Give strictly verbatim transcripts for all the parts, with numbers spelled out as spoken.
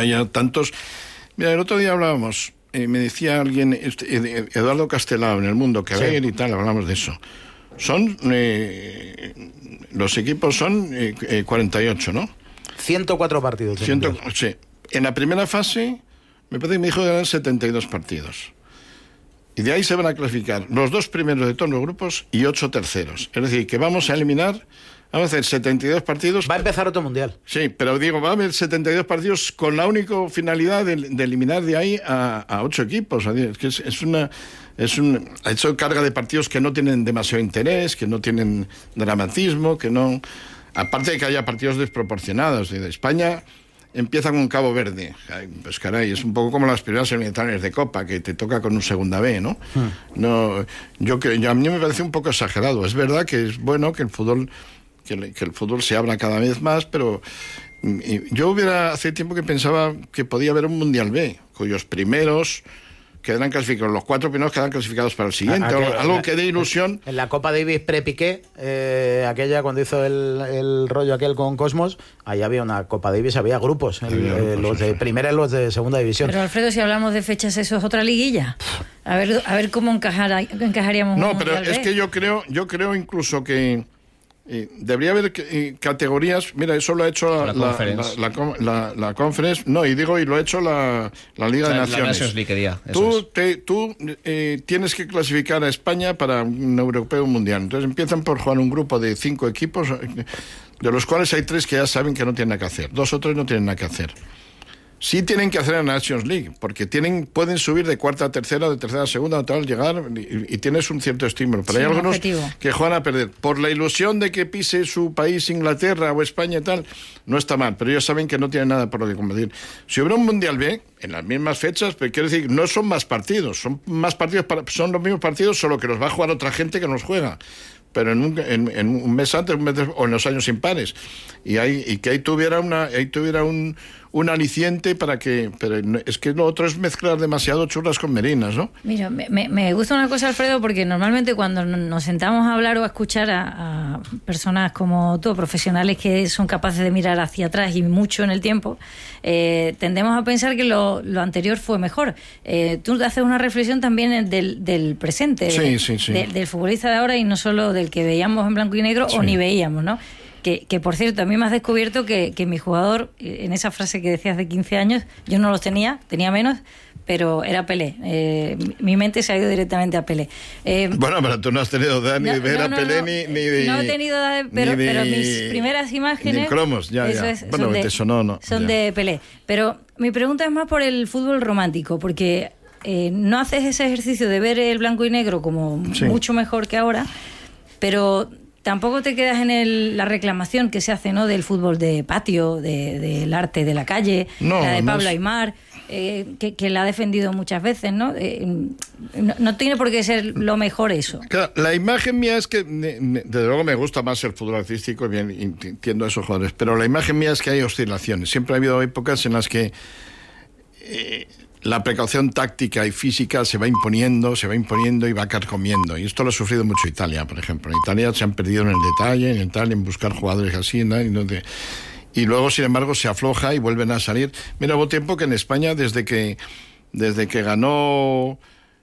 haya tantos... Mira, el otro día hablábamos, eh, me decía alguien, este, Eduardo Castelao, en El Mundo, que a ver y tal, hablamos de eso. Son, eh, los equipos son eh, eh, cuarenta y ocho, ¿no? ciento cuatro partidos. cien, sí. En la primera fase, me parece que me dijo que eran setenta y dos partidos. Y de ahí se van a clasificar los dos primeros de todos los grupos y ocho terceros. Es decir, que vamos a eliminar, vamos a hacer setenta y dos partidos. Va a empezar otro mundial. Sí, pero digo, va a haber setenta y dos partidos con la única finalidad de, de eliminar de ahí a, a ocho equipos. Es que es, es una... Es un, ha hecho carga de partidos que no tienen demasiado interés, que no tienen dramatismo, que no... Aparte de que haya partidos desproporcionados. De España empieza con Cabo Verde. Pues caray, es un poco como las primeras eliminatorias de Copa, que te toca con un segunda B, ¿no? Hmm. No, yo creo, a mí me parece un poco exagerado. Es verdad que es bueno que el fútbol, que, le, que el fútbol se abra cada vez más, pero yo hubiera hace tiempo que pensaba que podía haber un Mundial B, cuyos primeros quedarán clasificados, los cuatro primeros quedan clasificados para el siguiente, ah, que, algo la, que dé ilusión. En la Copa Davis pre-Piqué, eh, aquella cuando hizo el, el rollo aquel con Cosmos, ahí había una Copa Davis, había grupos, el, había grupos eh, los de primera y los de segunda división. Pero Alfredo, si hablamos de fechas, eso es otra liguilla. A ver, a ver cómo encajar, encajaríamos. No, pero es que yo creo, yo creo incluso que Eh, debería haber eh, categorías. Mira, eso lo ha hecho la, la, la, conference. La, la, la, la conference. No, y digo, y lo ha hecho la, la Liga o sea, de Naciones. La Nations League, día, tú es. te, tú eh, tienes que clasificar a España para un europeo mundial. Entonces empiezan por jugar un grupo de cinco equipos, de los cuales hay tres que ya saben que no tienen nada que hacer. Dos o tres no tienen nada que hacer. Sí tienen que hacer la Nations League, porque tienen, pueden subir de cuarta a tercera, de tercera a segunda, tal, llegar, y, y tienes un cierto estímulo. Pero sí, hay algunos objetivo. Que juegan a perder. Por la ilusión de que pise su país, Inglaterra o España y tal, no está mal, pero ellos saben que no tienen nada por lo que competir. Si hubiera un Mundial B, en las mismas fechas, pero quiero decir, no son más partidos, son más partidos, para, son los mismos partidos, solo que los va a jugar otra gente que nos juega. Pero en un, en, en un mes antes, un mes después, o en los años impares. Y, hay, y que ahí tuviera una ahí tuviera un, un aliciente para que... Pero es que lo otro es mezclar demasiado churras con merinas, ¿no? Mira, me, me gusta una cosa, Alfredo, porque normalmente cuando nos sentamos a hablar o a escuchar a, a personas como tú, profesionales que son capaces de mirar hacia atrás y mucho en el tiempo, eh, tendemos a pensar que lo, lo anterior fue mejor. Eh, tú haces una reflexión también del, del presente, sí, de, sí, sí. De, del futbolista de ahora y no solo del que veíamos en blanco y negro sí. o ni veíamos, ¿no? Que, que por cierto, a mí me has descubierto que, que mi jugador, en esa frase que decías de quince años, yo no los tenía, tenía menos, pero era Pelé. Eh, mi mente se ha ido directamente a Pelé. Eh, bueno, pero tú no has tenido edad ni no, de ver no, no, a Pelé no, ni, ni de... No he tenido edad, pero, de, pero mis primeras imágenes... Ni cromos, ya, eso ya. Es, bueno, son, de, eso no, no, son de Pelé. Pero mi pregunta es más por el fútbol romántico, porque eh, no haces ese ejercicio de ver el blanco y negro como sí. mucho mejor que ahora, pero... Tampoco te quedas en el, la reclamación que se hace, ¿no?, del fútbol de patio, de, del arte de la calle, no, la de Pablo no es... Aimar, eh, que, que la ha defendido muchas veces, ¿no? Eh, no, no tiene por qué ser lo mejor eso. Claro, la imagen mía es que, desde luego me gusta más el fútbol artístico, y bien entiendo a esos jugadores, pero la imagen mía es que hay oscilaciones. Siempre ha habido épocas en las que... Eh, la precaución táctica y física se va imponiendo, se va imponiendo y va carcomiendo. Y esto lo ha sufrido mucho Italia, por ejemplo. En Italia se han perdido en el detalle, en Italia en buscar jugadores así, ¿no? Y, no te... y luego, sin embargo, se afloja y vuelven a salir. Mira, hubo tiempo que en España, desde que, desde que ganó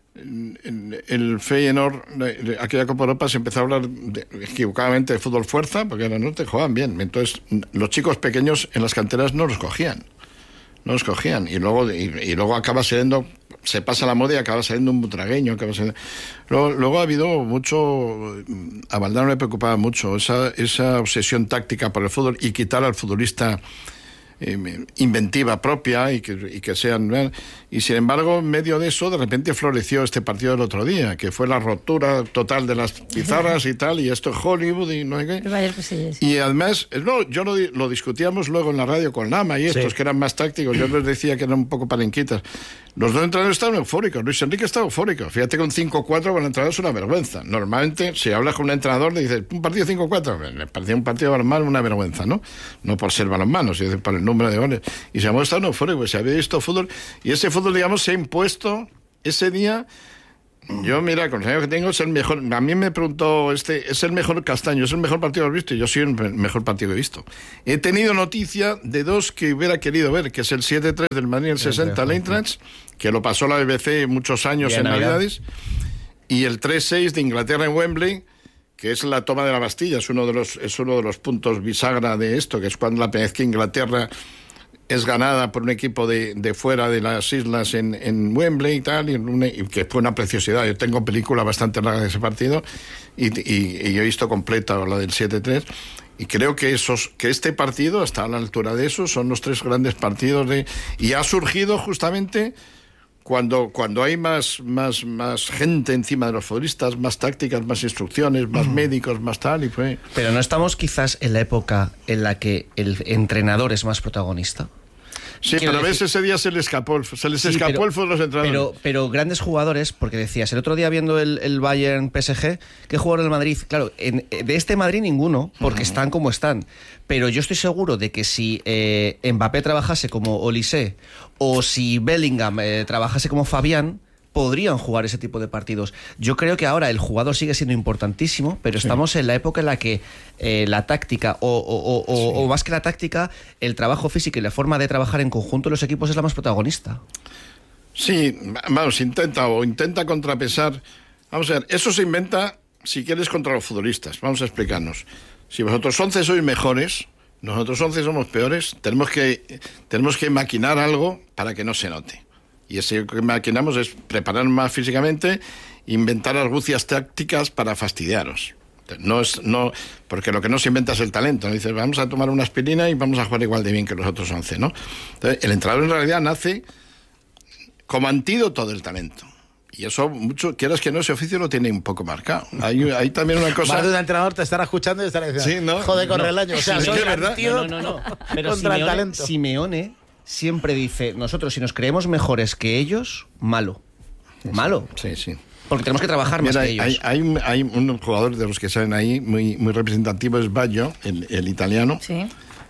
el Feyenoord, aquella Copa Europa, se empezó a hablar de, equivocadamente de fútbol fuerza, porque ahora no te juegan bien. Entonces, los chicos pequeños en las canteras no los cogían. No los cogían, y luego y, y luego acaba saliendo, se pasa la moda y acaba saliendo un butragueño, acaba saliendo... Luego, luego ha habido mucho, a Valdano le preocupaba mucho esa, esa obsesión táctica por el fútbol y quitar al futbolista eh, inventiva propia y que, y que sean... Y sin embargo, en medio de eso, de repente floreció este partido del otro día, que fue la rotura total de las pizarras y tal, y esto es Hollywood y no sé qué. Pues sí, sí. Y además, no, yo lo, lo discutíamos luego en la radio con Lama y estos, sí. que eran más tácticos, yo les decía que eran un poco palenquitas. Los dos entrenadores estaban eufóricos, Luis Enrique estaba eufórico. Fíjate, con cinco cuatro con el entrenador es una vergüenza. Normalmente, si hablas con un entrenador, le dices, un partido cinco cuatro, le parecía un partido balonmano una vergüenza, ¿no? No por ser balonmano, sino por el número de goles. Y se ha mostrado eufórico, se había visto fútbol, y ese fútbol, digamos, se ha impuesto ese día Yo, mira, con los años que tengo, es el mejor. A mí me preguntó, este, es el mejor Castaño, es el mejor partido que has visto. Y yo soy el mejor partido que he visto. He tenido noticia de dos que hubiera querido ver, que es el siete tres del Madrid, el sesenta, el Eintracht, que lo pasó la B B C muchos años en Navidades, y el tres seis de Inglaterra en Wembley, que es la toma de la Bastilla. Es uno de los, es uno de los puntos bisagra de esto, que es cuando la primera vez que Inglaterra es ganada por un equipo de, de fuera de las islas en, en Wembley y tal, y, una, y que fue una preciosidad. Yo tengo película bastante larga de ese partido y, y, y yo he visto completa la del siete tres, y creo que esos que este partido está a la altura de eso. Son los tres grandes partidos de, y ha surgido justamente cuando, cuando hay más, más, más gente encima de los futbolistas, más tácticas, más instrucciones, más mm. médicos, más tal, y fue... Pero ¿no estamos quizás en la época en la que el entrenador es más protagonista? Sí, Quiero pero a veces ese día se les escapó, se les sí, escapó pero, el fútbol a los entrenadores. Pero, pero grandes jugadores, porque decías, el otro día viendo el, el Bayern P S G, ¿qué jugador del Madrid? Claro, en, de este Madrid ninguno, porque uh-huh. están como están. Pero yo estoy seguro de que si eh, Mbappé trabajase como Olise o si Bellingham eh, trabajase como Fabián, podrían jugar ese tipo de partidos. Yo creo que ahora el jugador sigue siendo importantísimo, pero estamos sí. en la época en la que eh, la táctica, o, o, o, sí. o más que la táctica, el trabajo físico y la forma de trabajar en conjunto de los equipos es la más protagonista. Sí, vamos, intenta o intenta contrapesar. Vamos a ver, eso se inventa, si quieres, contra los futbolistas. Vamos a explicarnos. Si vosotros once sois mejores, nosotros once somos peores, tenemos que, tenemos que maquinar algo para que no se note. Y eso que maquinamos es preparar más físicamente, inventar argucias tácticas para fastidiaros. No es, no, porque lo que no se inventa es el talento. Dices, vamos a tomar una aspirina y vamos a jugar igual de bien que los otros once, ¿no? Entonces, el entrenador en realidad nace como antídoto del talento. Y eso, mucho, quieras que no, ese oficio lo tiene un poco marcado. Hay, hay también una cosa... Más de un entrenador te estará escuchando y estará diciendo, sí, ¿no? Joder, corre no, el año. O sea, sí, soy verdad. antídoto no, no, no, no. Pero contra Simeone, el talento. Simeone siempre dice, nosotros si nos creemos mejores que ellos, malo. Malo. Sí, sí. Porque tenemos que trabajar Mira, más que ellos. Hay, hay, un, hay un jugador de los que salen ahí muy, muy representativo, es Baggio, el, el italiano. Sí.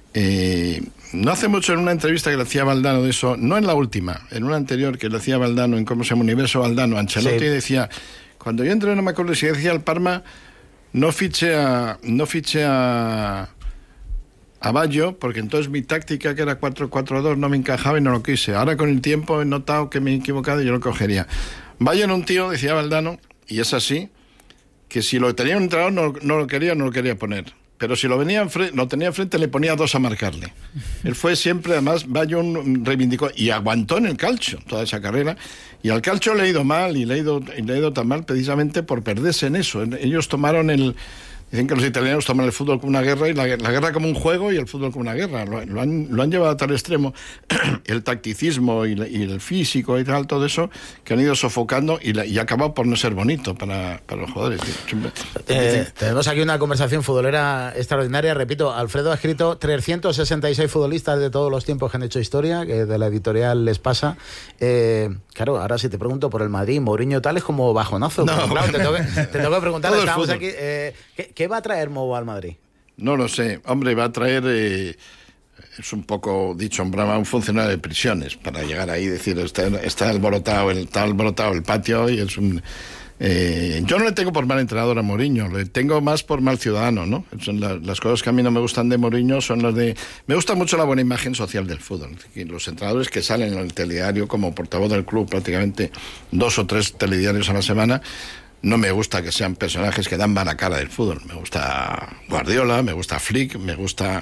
Eh, no hace mucho, en una entrevista que le hacía Valdano de eso, no en la última, en una anterior que le hacía Valdano en cómo se llama Universo Valdano, Ancelotti, sí. decía, cuando yo entré, no me acuerdo si decía al Parma, no fiché a no fiché a a Baggio, porque entonces mi táctica, que era cuatro cuatro dos, no me encajaba y no lo quise. Ahora con el tiempo he notado que me he equivocado y yo lo cogería. Baggio era un tío, decía Valdano, y es así, que si lo tenía un entrenador no, no lo quería, no lo quería poner. Pero si lo, venía enfrente, lo tenía enfrente, le ponía dos a marcarle. Él fue siempre, además, Baggio reivindicó y aguantó en el calcio toda esa carrera. Y al calcio le ha ido mal, y le ha ido, y le ha ido tan mal precisamente por perderse en eso. Ellos tomaron el... Dicen que los italianos toman el fútbol como una guerra y la, la guerra como un juego y el fútbol como una guerra. Lo, lo, han, lo han llevado a tal extremo, el tacticismo y, la, y el físico y tal, todo eso, que han ido sofocando y, la, y ha acabado por no ser bonito para, para los jugadores. Eh, tenemos aquí una conversación futbolera extraordinaria. Repito, Alfredo ha escrito trescientos sesenta y seis futbolistas de todos los tiempos que han hecho historia, que de la editorial Les Pasa. Eh, claro, ahora si te pregunto por el Madrid, Mourinho tal, es como bajonazo. No, claro, te tengo que, te tengo que preguntar, estamos aquí... Eh, ¿qué, ¿Qué va a traer Mou al Madrid? No lo sé. Hombre, va a traer, eh, es un poco dicho en broma, un funcionario de prisiones para llegar ahí y decir, está, está alborotado, el, está alborotado el patio y es un... Eh, yo no le tengo por mal entrenador a Mourinho, le tengo más por mal ciudadano, ¿no? Son la, las cosas que a mí no me gustan de Mourinho son las de... Me gusta mucho la buena imagen social del fútbol. Los entrenadores que salen en el telediario como portavoz del club prácticamente dos o tres telediarios a la semana, no me gusta que sean personajes que dan mala cara del fútbol. Me gusta Guardiola, me gusta Flick, me gusta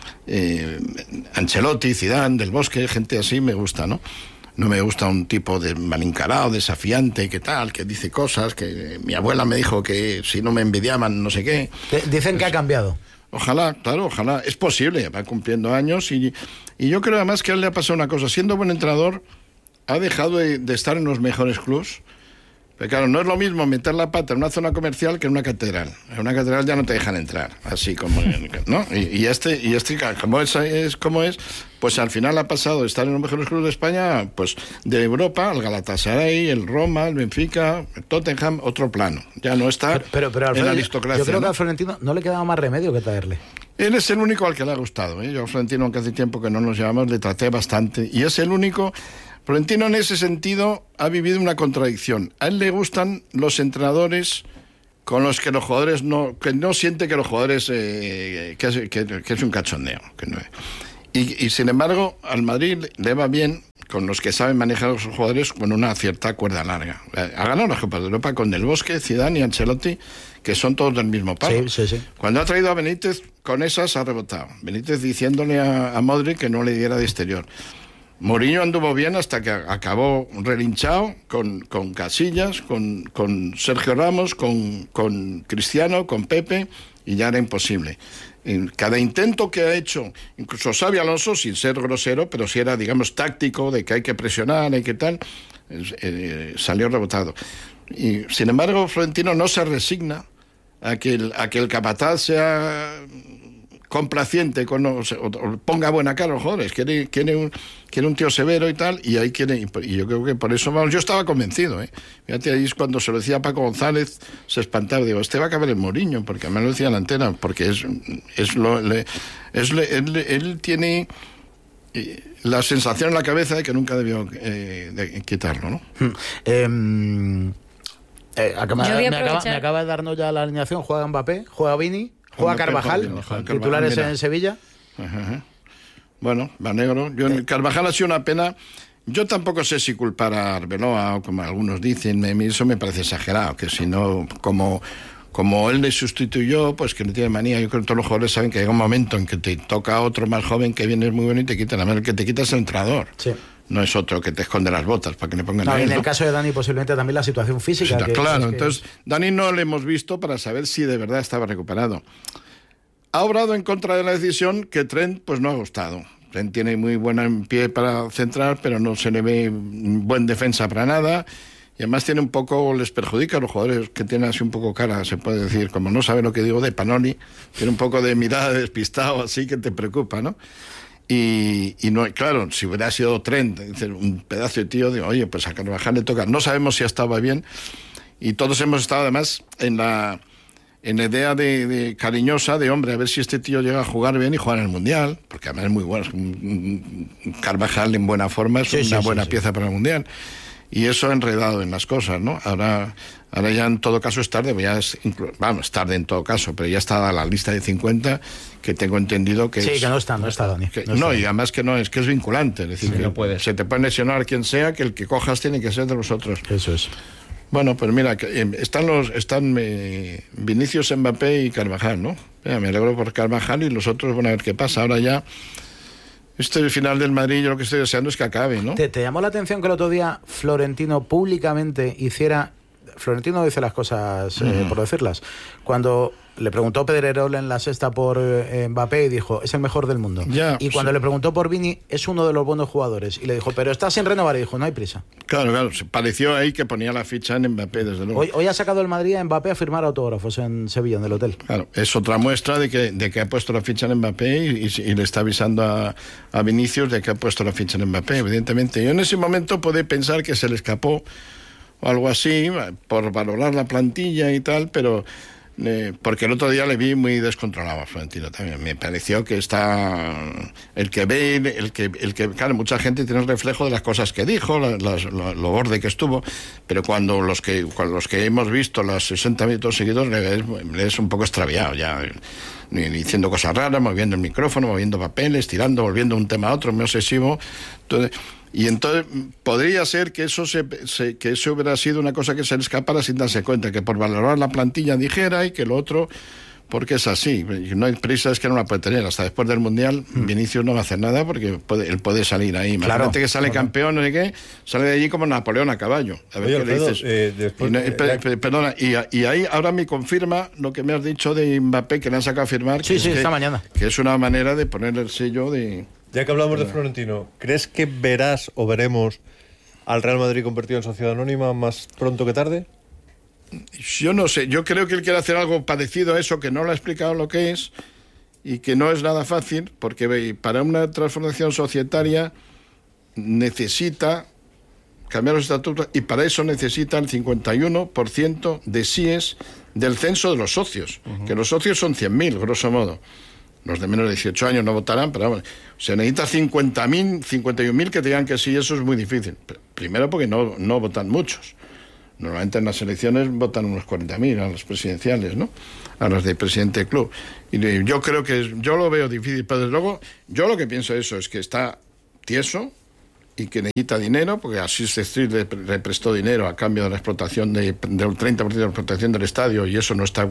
eh, Ancelotti, Zidane, Del Bosque, gente así me gusta, ¿no? No me gusta un tipo de mal encarado, desafiante, que tal, que dice cosas, que mi abuela me dijo que si no me envidiaban, no sé qué. Dicen que ha cambiado. Ojalá, claro, ojalá. Es posible, va cumpliendo años y, y yo creo además que a él le ha pasado una cosa. Siendo buen entrenador, ha dejado de, de estar en los mejores clubs. Pero claro, no es lo mismo meter la pata en una zona comercial que en una catedral. En una catedral ya no te dejan entrar, así como, ¿no? Y, y este, y este como es, es como es, pues al final ha pasado de estar en los mejores clubes de España, pues de Europa, al Galatasaray, el Roma, el Benfica, el Tottenham, otro plano. Ya no está pero, pero, pero Alfredo, en la aristocracia. Yo creo ¿no? que al Florentino no le quedaba más remedio que traerle. Él es el único al que le ha gustado, ¿eh? Yo a Florentino, aunque hace tiempo que no nos llevamos, le traté bastante. Y es el único... Florentino en ese sentido ha vivido una contradicción. A él le gustan los entrenadores con los que los jugadores no, que no siente que los jugadores, eh, que, es, que, que es un cachondeo. Que no, y, y sin embargo, al Madrid le va bien con los que saben manejar a los jugadores con una cierta cuerda larga. Ha ganado las Copas de Europa con Del Bosque, Zidane y Ancelotti, que son todos del mismo palo. Sí, sí, sí. Cuando ha traído a Benítez, con esas ha rebotado. Benítez diciéndole a, a Modric que no le diera de exterior. Mourinho anduvo bien hasta que acabó relinchado con, con Casillas, con, con Sergio Ramos, con, con Cristiano, con Pepe, y ya era imposible. En cada intento que ha hecho, incluso Xabi Alonso, sin ser grosero, pero si era, digamos, táctico, de que hay que presionar, hay que tal, eh, salió rebotado. Y, sin embargo, Florentino no se resigna a que el, a que el capataz sea complaciente, con, o, o, o ponga buena cara a los jugadores, quiere, quiere, un, quiere un tío severo y tal, y ahí quiere, y yo creo que por eso, vamos, yo estaba convencido, ¿eh? Fíjate, ahí es cuando se lo decía a Paco González, se espantaba, digo, este va a acabar en Mourinho, porque a mí me lo decía en la antena, porque es, es lo, le, es le, él, él tiene la sensación en la cabeza de que nunca debió eh, de quitarlo, ¿no? eh, eh, acaba, me, acaba, me acaba de darnos ya la alineación. Juega Mbappé, juega Vini, juega Carvajal, Carvajal, Carvajal titulares mira. en Sevilla. Ajá, ajá. Bueno, va negro. Yo, eh. Carvajal ha sido una pena. Yo tampoco sé si culpar a Arbeloa, o como algunos dicen, me, eso me parece exagerado, que si no, como, como él le sustituyó, pues que no tiene manía. Yo creo que todos los jugadores saben que llega un momento en que te toca otro más joven que viene muy bueno y te quita. La el que te quita es el entrenador. Sí. No es otro que te esconde las botas para que le pongan no, a él, en el ¿no? caso de Dani posiblemente también la situación física. Sí, que, claro, es que... entonces Dani no le hemos visto para saber si de verdad estaba recuperado. Ha obrado en contra de la decisión que Trent pues no ha gustado. Trent tiene muy buen pie para centrar, pero no se le ve buen defensa para nada. Y además tiene un poco, les perjudica a los jugadores que tienen así un poco cara, se puede decir, como no sabe lo que digo de Panoli, tiene un poco de mirada de despistado, así que te preocupa, ¿no? Y, y no, claro, si hubiera sido Trent, un pedazo de tío, digo, oye, pues a Carvajal le toca. No sabemos si estaba bien, y todos hemos estado además en la, en la idea de, de cariñosa de, hombre, a ver si este tío llega a jugar bien y jugar en el Mundial, porque además es muy bueno, es un, un Carvajal en buena forma, es sí, una sí, buena sí, pieza sí. para el Mundial. Y eso ha enredado en las cosas, ¿no? Ahora, ahora ya en todo caso es tarde, ya es, vamos, tarde en todo caso, pero ya está la lista de cincuenta, que tengo entendido que sí, es... que no está, no está, Dani. Que, no, no está. Y además que no, es que es vinculante, es decir, sí, que no puedes. Se te puede lesionar quien sea, que el que cojas tiene que ser de los otros. Eso es. Bueno, pues mira, que, eh, están los están eh, Vinicius, Mbappé y Carvajal, ¿no? Mira, me alegro por Carvajal y los otros, bueno, a ver qué pasa. Ahora ya... Este final del Madrid, yo lo que estoy deseando es que acabe, ¿no? ¿Te, te llamó la atención que el otro día Florentino públicamente hiciera... Florentino dice las cosas, eh, uh-huh. por decirlas. Cuando le preguntó Pedrerol en la sexta por eh, Mbappé y dijo, es el mejor del mundo. Ya, y cuando sí. le preguntó por Vini, es uno de los buenos jugadores. Y le dijo, pero está sin renovar. Y dijo, no hay prisa. Claro, claro. Pareció ahí que ponía la ficha en Mbappé, desde luego. Hoy, hoy ha sacado el Madrid a Mbappé a firmar autógrafos en Sevilla, en el hotel. Claro, es otra muestra de que, de que ha puesto la ficha en Mbappé y, y, y le está avisando a, a Vinicius de que ha puesto la ficha en Mbappé, evidentemente. Yo en ese momento pude pensar que se le escapó o algo así, por valorar la plantilla y tal, pero eh, porque el otro día le vi muy descontrolado a Florentino también. Me pareció que está el que ve, el que, el que claro, mucha gente tiene el reflejo de las cosas que dijo, las, las, lo, lo borde que estuvo, pero cuando los que cuando los que hemos visto los sesenta minutos seguidos le ves, le ves un poco extraviado ya, diciendo cosas raras, moviendo el micrófono, moviendo papeles, tirando, volviendo de un tema a otro, muy obsesivo. Entonces, y entonces podría ser que eso se, se, que eso hubiera sido una cosa que se le escapara sin darse cuenta, que por valorar la plantilla dijera y que lo otro, porque es así. No hay prisa, es que no la puede tener. Hasta después del Mundial, mm. Vinicius no va a hacer nada porque puede, él puede salir ahí. Imagínate claro, que sale claro. campeón, no sé qué, sale de allí como Napoleón a caballo. A ver Oye, qué Alfredo, le dices. Eh, después, y no, eh, per, per, perdona, y, y ahí ahora me confirma lo que me has dicho de Mbappé, que le han sacado a firmar. Sí, que sí, es esta que, mañana. Que es una manera de poner el sello de... Ya que hablamos de Florentino, ¿crees que verás o veremos al Real Madrid convertido en sociedad anónima más pronto que tarde? Yo no sé, yo creo que él quiere hacer algo parecido a eso, que no le ha explicado lo que es y que no es nada fácil, porque para una transformación societaria necesita cambiar los estatutos y para eso necesita el cincuenta y uno por ciento de síes del censo de los socios, uh-huh. que los socios son cien mil, grosso modo. Los de menos de dieciocho años no votarán, pero vamos, se necesita cincuenta mil, cincuenta y un mil que te digan que sí, eso es muy difícil. Primero porque no, no votan muchos. Normalmente en las elecciones votan unos cuarenta mil a las presidenciales, ¿no? A las de presidente del club. Y yo creo que, yo lo veo difícil, pero desde luego, yo lo que pienso eso es que está tieso y que necesita dinero, porque Assisted Street le, le prestó dinero a cambio de la explotación de, del treinta por ciento de la explotación del estadio, y eso no está,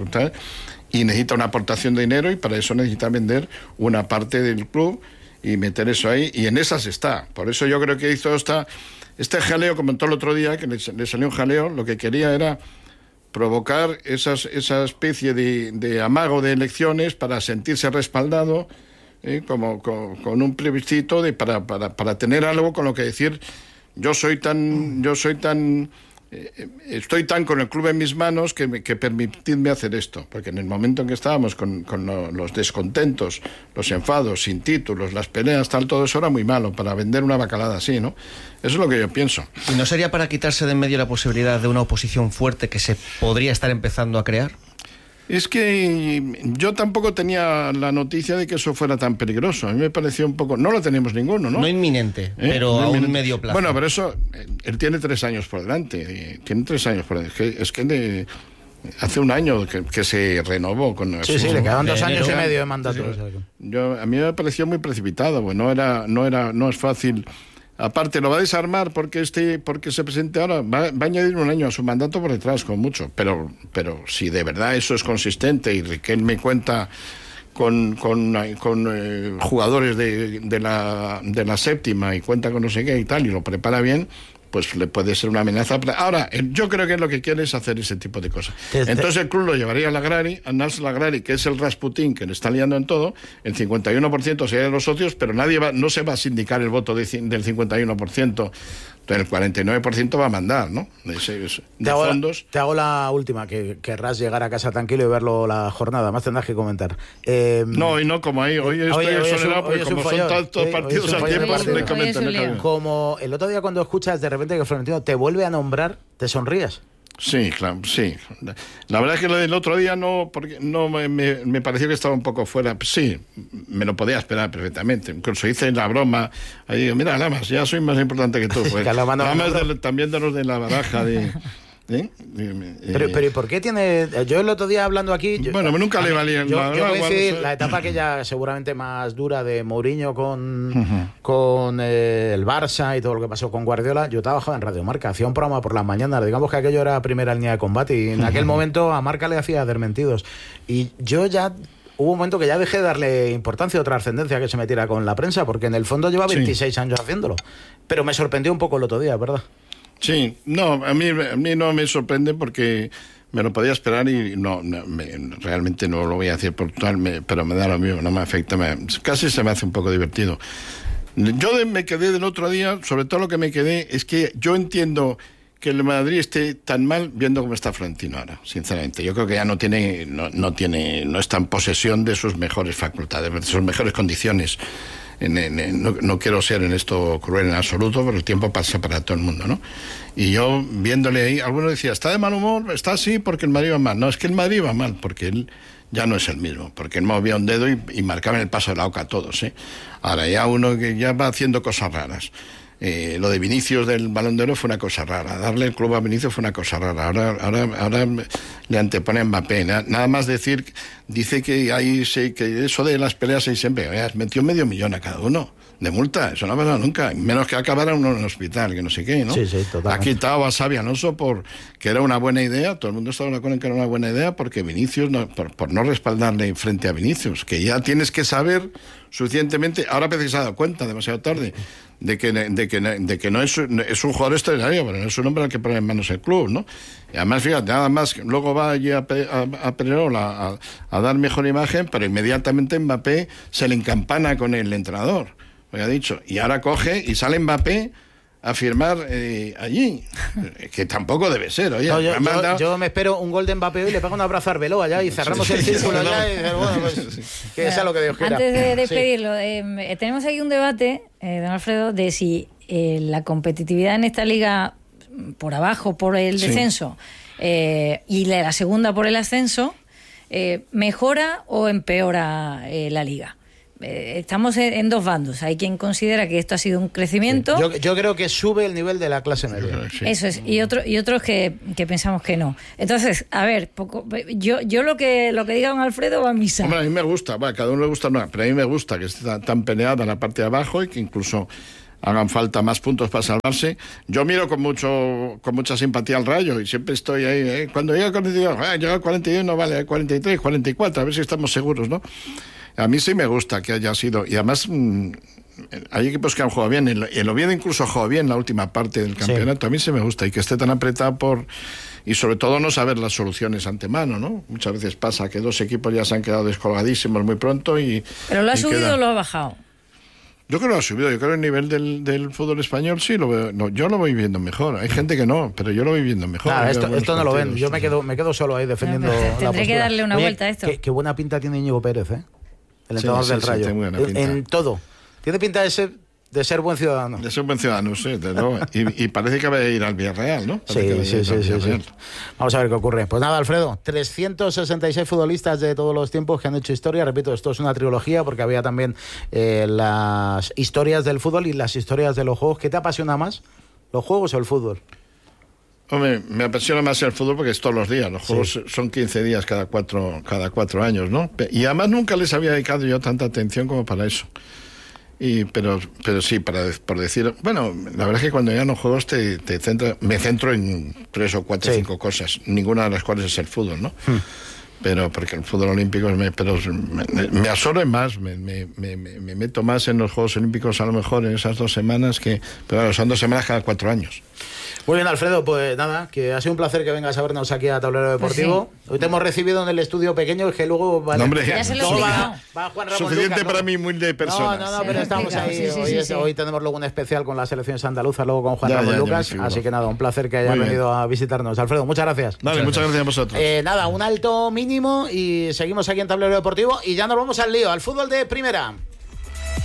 y necesita una aportación de dinero, y para eso necesita vender una parte del club y meter eso ahí, y en esas está. Por eso yo creo que hizo esta, este jaleo, como en todo el otro día, que le, le salió un jaleo, lo que quería era provocar esas, esa especie de, de amago de elecciones para sentirse respaldado, ¿eh? como con, con un plebiscito de, para, para, para tener algo con lo que decir, yo soy tan, yo soy tan, eh, estoy tan con el club en mis manos que, me, que permitidme hacer esto, porque en el momento en que estábamos con, con lo, los descontentos, los enfados, sin títulos, las peleas, tal, todo eso era muy malo para vender una bacalada así, ¿no? Eso es lo que yo pienso. ¿Y no sería para quitarse de en medio la posibilidad de una oposición fuerte que se podría estar empezando a crear? Es que yo tampoco tenía la noticia de que eso fuera tan peligroso. A mí me pareció un poco... No lo tenemos ninguno, ¿no? No inminente, ¿Eh? pero no a inminente. Un medio plazo. Bueno, pero eso... Él tiene tres años por delante. Tiene tres años por delante. Es que, es que de, hace un año que, que se renovó con... Sí, sí, le quedaban dos años y medio de mandato. Sí, yo, a mí me pareció muy precipitado. Pues no, era, no, era, no es fácil... Aparte, lo va a desarmar porque este porque se presente ahora, va, va a añadir un año a su mandato por detrás, con mucho. Pero pero si de verdad eso es consistente y Riquelme cuenta con, con, con eh, jugadores de, de, la, de la séptima y cuenta con no sé qué y tal, y lo prepara bien, pues le puede ser una amenaza. Ahora, yo creo que lo que quiere es hacer ese tipo de cosas. Entonces el club lo llevaría a Lagrari, a Nasser Lagrari, que es el Rasputín que le está liando en todo, el cincuenta y uno por ciento sería de los socios, pero nadie va, no se va a sindicar el voto de, del cincuenta y uno por ciento. Entonces el cuarenta y nueve por ciento va a mandar, ¿no? De, ese, de te hago, fondos. Te hago la última, que querrás llegar a casa tranquilo y verlo la jornada, más tendrás que comentar. Eh, no, y no, como ahí, hoy estoy exonerado, porque como son tantos partidos al tiempo, no comentan. Como el otro día cuando escuchas de repente que Florentino te vuelve a nombrar, ¿te sonríes? Sí, claro, sí. La verdad es que lo del otro día no, porque no me, me, me pareció que estaba un poco fuera. Sí, me lo podía esperar perfectamente. Incluso hice la broma. Ahí digo, mira, Lamas, ya soy más importante que tú. Pues. Lamas de, también de los de la baraja de... ¿Eh? Pero, pero ¿y por qué tiene...? Yo el otro día hablando aquí... Yo, bueno, nunca le valía... Yo, yo, yo voy a decir, la etapa aquella seguramente más dura de Mourinho con, uh-huh. con eh, el Barça y todo lo que pasó con Guardiola, yo trabajaba en Radio Marca, hacía un programa por las mañanas, digamos que aquello era primera línea de combate, y en uh-huh. aquel momento a Marca le hacía desmentidos. Y yo ya... Hubo un momento que ya dejé de darle importancia o trascendencia que se metiera con la prensa, porque en el fondo lleva veintiséis sí. años haciéndolo. Pero me sorprendió un poco el otro día, ¿verdad? Sí, no, a mí, a mí no me sorprende porque me lo podía esperar y no, no me, realmente no lo voy a decir por tal, me, pero me da lo mismo, no me afecta, me, casi se me hace un poco divertido. Yo de, me quedé del otro día, sobre todo lo que me quedé es que yo entiendo que el Madrid esté tan mal viendo cómo está Florentino ahora, sinceramente. Yo creo que ya no tiene, no, no tiene, no está en posesión de sus mejores facultades, de sus mejores condiciones. En, en, en, no, no quiero ser en esto cruel en absoluto, pero el tiempo pasa para todo el mundo, ¿no? Y yo, viéndole ahí, alguno decía, ¿está de mal humor? ¿Está así porque el Madrid va mal? No, es que el Madrid va mal, porque él ya no es el mismo, porque él movía un dedo y, y marcaba en el paso de la oca a todos, ¿eh? Ahora ya uno que ya va haciendo cosas raras. Eh, lo de Vinicius del Balón de Oro fue una cosa rara, darle el club a Vinicius fue una cosa rara, ahora ahora ahora le antepone a Mbappé, nada más decir, dice que hay que eso de las peleas ahí siempre, has metido medio millón a cada uno de multa, eso no ha pasado nunca, menos que acabara uno en el hospital, que no sé qué, ¿no? Sí, sí, totalmente. Ha quitado a Xabi Alonso por que era una buena idea, todo el mundo estaba de acuerdo en que era una buena idea, porque Vinicius, no, por, por no respaldarle frente a Vinicius, que ya tienes que saber suficientemente, ahora parece que se ha dado cuenta demasiado tarde, de que, de que, de que no es, es un jugador extraordinario, pero no es un hombre al que poner en manos el club, ¿no? Y además, fíjate, nada más, luego va allí a, a, a Pedrerol a, a, a dar mejor imagen, pero inmediatamente Mbappé se le encampana con el entrenador, lo ha dicho, y ahora coge y sale Mbappé a firmar eh, allí, que tampoco debe ser, oye. No, yo, me yo, yo me espero un gol de Mbappé y le pego un abrazo a Arbeloa allá y cerramos sí, el círculo sí, allá y bueno, pues, que sea lo que Dios quiera. Antes de despedirlo, sí. eh, tenemos aquí un debate, eh, don Alfredo, de si eh, la competitividad en esta liga por abajo por el descenso sí. eh, y la segunda por el ascenso eh, ¿mejora o empeora eh, la Liga? Estamos en dos bandos. Hay quien considera que esto ha sido un crecimiento. Sí. Yo, yo creo que sube el nivel de la clase media. Sí. Eso es. Y, otro, y otros que, que pensamos que no. Entonces, a ver, poco, yo, yo lo que lo que diga don Alfredo va a misa. Hombre, a mí me gusta, va, cada uno le gusta, no, pero a mí me gusta que esté tan, tan peleada en la parte de abajo y que incluso hagan falta más puntos para salvarse. Yo miro con mucho con mucha simpatía al Rayo y siempre estoy ahí. ¿eh? Cuando llega al cuarenta y dos, ah, llega al cuarenta y uno, vale, cuarenta y tres, cuarenta y cuatro, a ver si estamos seguros, ¿no? A mí sí me gusta que haya sido, y además mmm, hay equipos que han jugado bien, el, el Oviedo incluso jugó bien la última parte del campeonato, sí. A mí sí me gusta, y que esté tan apretado por, y sobre todo no saber las soluciones antemano, ¿no? Muchas veces pasa que dos equipos ya se han quedado descolgadísimos muy pronto y... ¿Pero lo ha subido queda... o lo ha bajado? Yo creo que lo ha subido, yo creo que el nivel del, del fútbol español sí lo veo, no, yo lo voy viendo mejor, hay gente que no, pero yo lo voy viendo mejor. Nah, esto esto no lo ven, yo me quedo, me quedo solo ahí defendiendo no, la Tendré que darle una Oye, vuelta a esto. Qué, qué buena pinta tiene Íñigo Pérez, ¿eh? El entrenador sí, del sí, Rayo. Sí, en, en todo. Tiene pinta de ser, de ser buen ciudadano. De ser buen ciudadano, sí. De no. y, y parece que va a ir al Villarreal, ¿no? Sí, sí, sí, sí, sí. Vamos a ver qué ocurre. Pues nada, Alfredo, trescientos sesenta y seis futbolistas de todos los tiempos que han hecho historia. Repito, esto es una trilogía porque había también eh, las historias del fútbol y las historias de los juegos. ¿Qué te apasiona más? ¿Los juegos o el fútbol? Hombre, me apasiona más el fútbol porque es todos los días. Los juegos sí. son quince días cada cuatro, cada cuatro años, ¿no? Y además nunca les había dedicado yo tanta atención como para eso. Y, pero, pero sí, para, por decir... Bueno, la verdad es que cuando llegan los juegos te, te centra, me centro en tres o cuatro o sí. cinco cosas, ninguna de las cuales es el fútbol, ¿no? Hmm. Pero porque el fútbol olímpico me, pero me, me absorbe más, me, me, me, me meto más en los Juegos Olímpicos a lo mejor en esas dos semanas que... Pero bueno, son dos semanas cada cuatro años. Muy bien, Alfredo, pues nada, que ha sido un placer que vengas a vernos aquí a Tablero Deportivo. Pues sí. Hoy te hemos recibido en el estudio pequeño, es que luego va, no, hombre, ya se lo va, va Juan Ramón suficiente Lucas, para ¿no? mí muy de personas. No, no, no, pero estamos ahí. Sí, sí, hoy, sí, es, sí. hoy tenemos luego un especial con las selecciones andaluzas, luego con Juan ya, Ramón ya, Lucas. Así que nada, un placer que hayas venido a visitarnos. Alfredo, muchas gracias. Dale, muchas gracias a vosotros. Eh, nada, un alto mínimo y seguimos aquí en Tablero Deportivo y ya nos vamos al lío, al fútbol de primera.